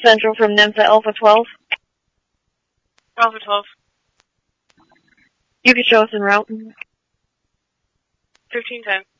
Central from Nympha Alpha 12. Alpha 12. You can show us en route. 1510.